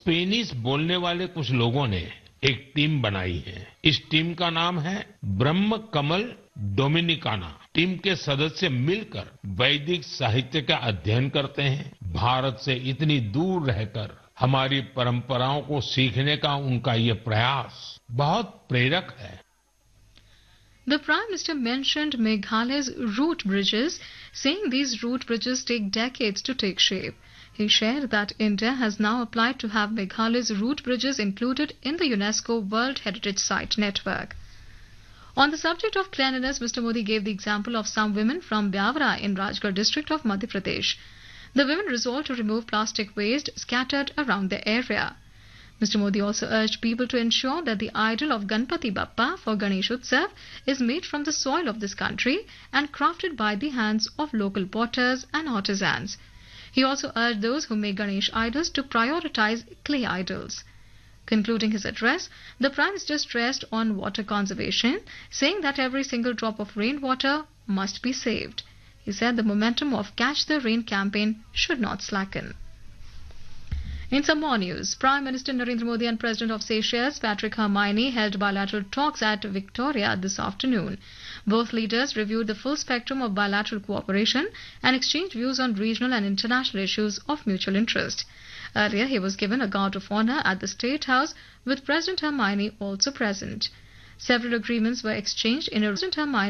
Spanish बोलने वाले कुछ लोगों ने एक टीम बनाई है। इस टीम का नाम है ब्रह्म कमल डोमिनिकाना। टीम के सदस्य मिलकर वैदिक साहित्य का अध्ययन करते हैं। भारत से इतनी दूर रहकर हमारी परंपराओं को सीखने का उनका ये प्रयास बहुत प्रेरक है। The Prime Minister mentioned Meghalaya's root bridges, saying these root bridges take decades to take shape. He shared that India has now applied to have Meghalaya's root bridges included in the UNESCO World Heritage Site Network. On the subject of cleanliness, Mr. Modi gave the example of some women from Byawara in Rajgarh district of Madhya Pradesh. The women resolved to remove plastic waste scattered around the area. Mr. Modi also urged people to ensure that the idol of Ganpati Bappa for Ganesh Utsav is made from the soil of this country and crafted by the hands of local potters and artisans. He also urged those who make Ganesh idols to prioritize clay idols. Concluding his address, the Prime Minister stressed on water conservation, saying that every single drop of rainwater must be saved. He said the momentum of Catch the Rain campaign should not slacken. In some more news, Prime Minister Narendra Modi and President of Seychelles, Patrick Hermione, held bilateral talks at Victoria this afternoon. Both leaders reviewed the full spectrum of bilateral cooperation and exchanged views on regional and international issues of mutual interest. Earlier, he was given a guard of honor at the State House, with President Hermione also present. Several agreements were exchanged in a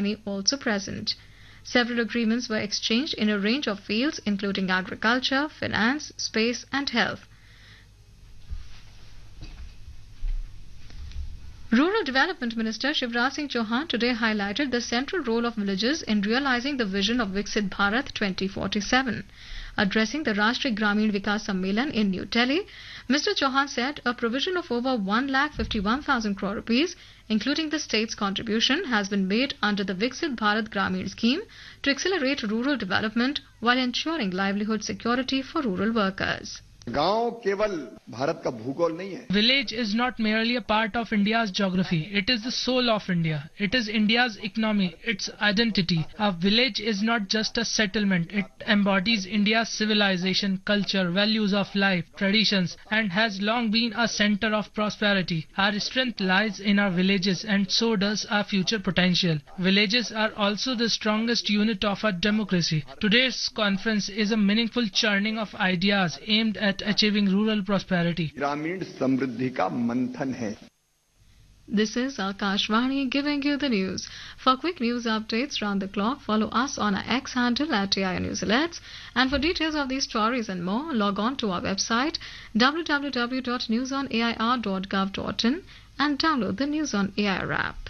range of fields, including agriculture, finance, space, and health. Rural Development Minister Shivraj Singh Chauhan today highlighted the central role of villages in realizing the vision of Viksit Bharat 2047. Addressing the Rashtriya Gramin Vikas Sammelan in New Delhi, Mr. Chauhan said a provision of over 1,51,000 crore rupees, including the state's contribution, has been made under the Viksit Bharat Gramin scheme to accelerate rural development while ensuring livelihood security for rural workers. गांव केवल भारत का भूगोल नहीं है. Village is not merely a part of India's geography. It is the soul of India. It is India's economy, its identity. A village is not just a settlement. It embodies India's civilization, culture, values of life, traditions, and has long been a center of prosperity. Our strength lies in our villages, and so does our future potential. Villages are also the strongest unit of our democracy. Today's conference is a meaningful churning of ideas aimed at achieving rural prosperity. ग्रामीण समृद्धि का मंथन है. This is Akashvani giving you the news. For quick news updates round the clock, follow us on our X handle at AIR News Alerts. And for details of these stories and more, log on to our website www.newsonair.gov.in and download the News on AIR app.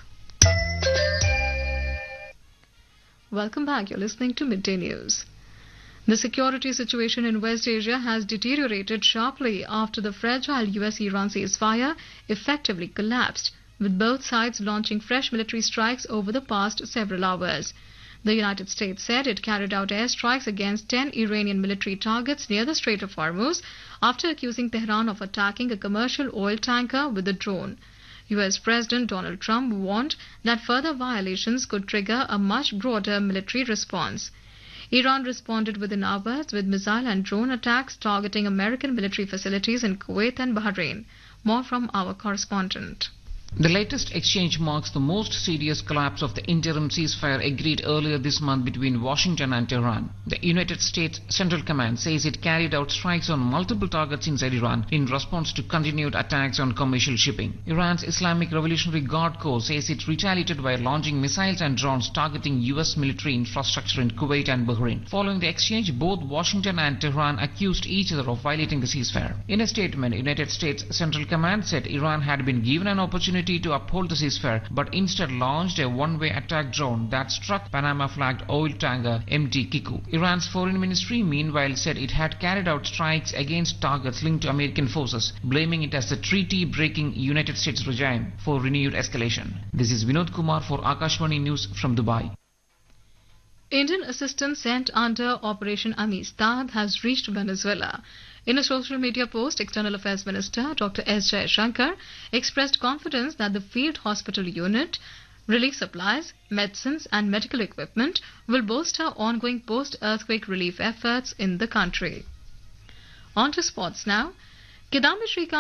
Welcome back. You're listening to Midday News. The security situation in West Asia has deteriorated sharply after the fragile US-Iran ceasefire effectively collapsed, with both sides launching fresh military strikes over the past several hours. The United States said it carried out airstrikes against 10 Iranian military targets near the Strait of Hormuz after accusing Tehran of attacking a commercial oil tanker with a drone. US President Donald Trump warned that further violations could trigger a much broader military response. Iran responded within hours with missile and drone attacks targeting American military facilities in Kuwait and Bahrain. More from our correspondent. The latest exchange marks the most serious collapse of the interim ceasefire agreed earlier this month between Washington and Tehran. The United States Central Command says it carried out strikes on multiple targets inside Iran in response to continued attacks on commercial shipping. Iran's Islamic Revolutionary Guard Corps says it retaliated by launching missiles and drones targeting US military infrastructure in Kuwait and Bahrain. Following the exchange, both Washington and Tehran accused each other of violating the ceasefire. In a statement, United States Central Command said Iran had been given an opportunity to uphold the ceasefire, but instead launched a one-way attack drone that struck Panama-flagged oil tanker MT Kiku. Iran's foreign ministry, meanwhile, said it had carried out strikes against targets linked to American forces, blaming it as the treaty-breaking United States regime for renewed escalation. This is Vinod Kumar for Akashvani News from Dubai. Indian assistance sent under Operation Amistad has reached Venezuela. In a social media post, External Affairs Minister Dr. S. Jaishankar expressed confidence that the field hospital unit, relief supplies, medicines and medical equipment will bolster ongoing post-earthquake relief efforts in the country. On to sports now. Kidambi Srikanth